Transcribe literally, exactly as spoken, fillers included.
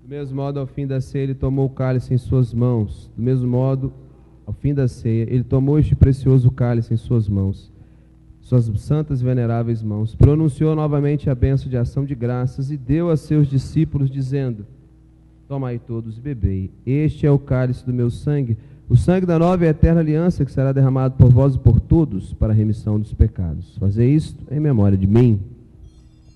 Do mesmo modo, ao fim da ceia, ele tomou o cálice em suas mãos. Do mesmo modo, ao fim da ceia, ele tomou este precioso cálice em suas mãos, suas santas e veneráveis mãos, pronunciou novamente a bênção de ação de graças e deu a seus discípulos, dizendo: tomai todos e bebei. Este é o cálice do meu sangue, o sangue da nova e eterna aliança, que será derramado por vós e por todos para a remissão dos pecados. Fazei isto em memória de mim.